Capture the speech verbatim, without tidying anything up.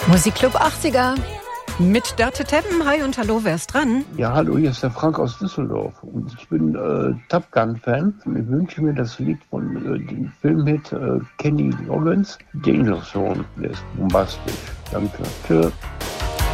Musikclub achtziger mit Dörte Teppen. Hi und hallo, wer ist dran? Ja, hallo, hier ist der Frank aus Düsseldorf und ich bin äh, Top Gun-Fan. Ich wünsche mir das Lied von äh, dem Filmhit äh, Kenny Loggins, Danger Zone. Der ist bombastisch. Danke. Tschö.